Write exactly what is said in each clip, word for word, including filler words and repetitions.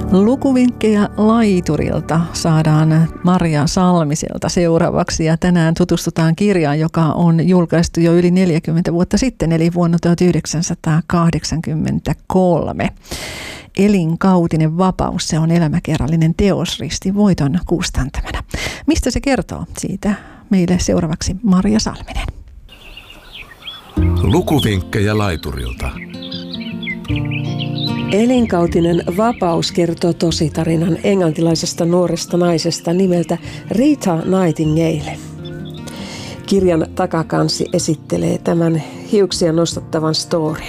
Lukuvinkkejä laiturilta saadaan Marja Salmiselta seuraavaksi ja tänään tutustutaan kirjaan, joka on julkaistu jo yli neljäkymmentä vuotta sitten, eli vuonna tuhatyhdeksänsataakahdeksankymmentäkolme. Elinkautinen vapaus, se on elämäkerrallinen teos Ristin Voiton kustantamana. Mistä se kertoo? Siitä meille seuraavaksi Marja Salminen. Lukuvinkkejä laiturilta. Elinkautinen vapaus kertoo tositarinan englantilaisesta nuoresta naisesta nimeltä Rita Nightingale. Kirjan takakansi esittelee tämän hiuksia nostattavan storin.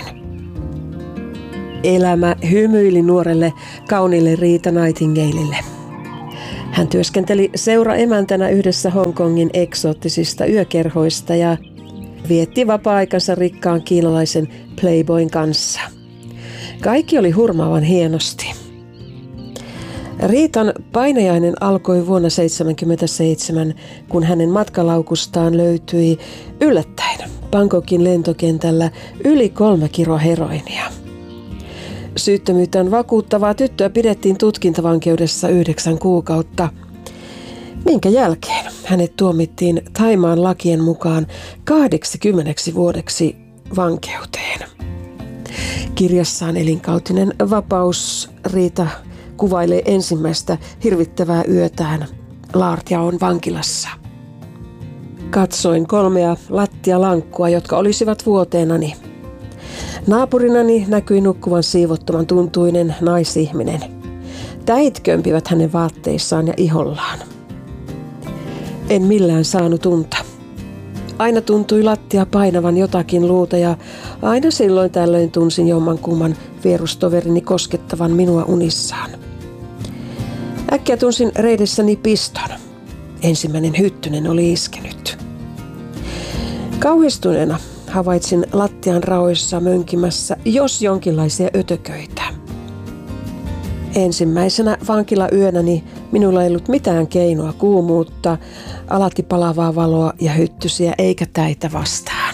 Elämä hymyili nuorelle kauniille Rita Nightingalelle. Hän työskenteli seuraemäntänä yhdessä Hongkongin eksoottisista yökerhoista ja vietti vapaa-aikansa rikkaan kiinalaisen playboyn kanssa. Kaikki oli hurmaavan hienosti. Riitan painajainen alkoi vuonna seitsemänkymmentäseitsemän, kun hänen matkalaukustaan löytyi yllättäen Bangkokin lentokentällä yli kolme kiloa heroinia. Syyttömyyttään vakuuttavaa tyttöä pidettiin tutkintavankeudessa yhdeksän kuukautta, minkä jälkeen hänet tuomittiin Thaimaan lakien mukaan kaksikymmentä vuodeksi vankeuteen. Kirjassaan Elinkautinen vapaus Riita kuvailee ensimmäistä hirvittävää yötään Laartjaon vankilassa. Katsoin kolmea lattialankkua, jotka olisivat vuoteenani. Naapurinani näkyi nukkuvan siivottoman tuntuinen naisihminen. Täit kömpivät hänen vaatteissaan ja ihollaan. En millään saanut unta. Aina tuntui lattia painavan jotakin luuta ja aina silloin tällöin tunsin jommankumman vierustoverini koskettavan minua unissaan. Äkkiä tunsin reidessäni piston. Ensimmäinen hyttynen oli iskenyt. Kauhistuneena havaitsin lattian raoissa mönkimässä jos jonkinlaisia ötököitä. Ensimmäisenä vankilayönäni minulla ei ollut mitään keinoa kuumuutta, alati palavaa valoa ja hyttysiä eikä täitä vastaan.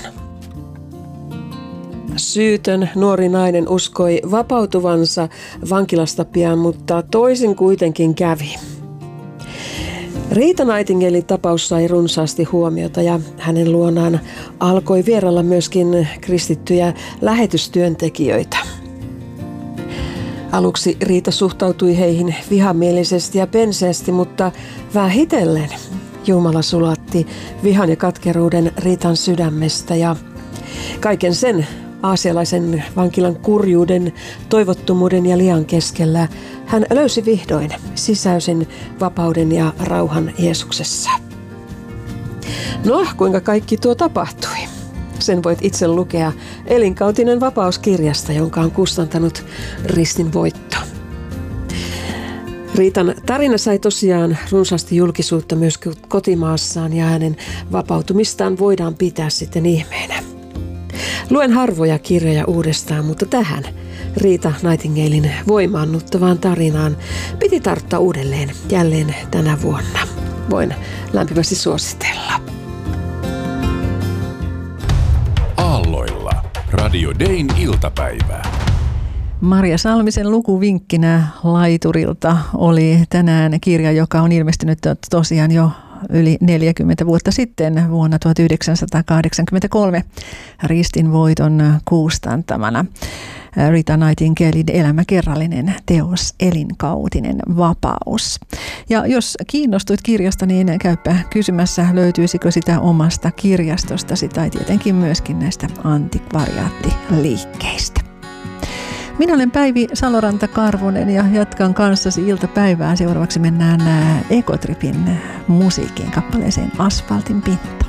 Syytön nuori nainen uskoi vapautuvansa vankilasta pian, mutta toisin kuitenkin kävi. Rita Nightingalen tapaus sai runsaasti huomiota ja hänen luonaan alkoi vierailla myöskin kristittyjä lähetystyöntekijöitä. Aluksi Riita suhtautui heihin vihamielisesti ja penseästi, mutta vähitellen Jumala sulatti vihan ja katkeruuden Riitan sydämestä ja kaiken sen aasialaisen vankilan kurjuuden, toivottomuuden ja lian keskellä hän löysi vihdoin sisäisen vapauden ja rauhan Jeesuksessa. No, kuinka kaikki tuo tapahtui? Sen voit itse lukea Elinkautinen vapaus-kirjasta, jonka on kustantanut Ristin Voitto. Riitan tarina sai tosiaan runsaasti julkisuutta myös kotimaassaan ja hänen vapautumistaan voidaan pitää sitten ihmeenä. Luen harvoja kirjoja uudestaan, mutta tähän Rita Nightingalen voimaannuttavaan tarinaan piti tarttua uudelleen jälleen tänä vuonna. Voin lämpimästi suositella. Aalloilla. Radio Dayn iltapäivää. Marja Salmisen lukuvinkkinä laiturilta oli tänään kirja, joka on ilmestynyt tosiaan jo yli neljäkymmentä vuotta sitten vuonna tuhatyhdeksänsataakahdeksankymmentäkolme Ristin Voiton kustantamana. Rita Nightingalen elämäkerrallinen teos Elinkautinen vapaus. Ja jos kiinnostuit kirjasta, niin käypä kysymässä, löytyisikö sitä omasta kirjastostasi tai tietenkin myöskin näistä antikvariaattiliikkeistä. Minä olen Päivi Saloranta-Karvonen ja jatkan kanssasi iltapäivää. Seuraavaksi mennään Ekotripin musiikin kappaleeseen Asfaltin pinta.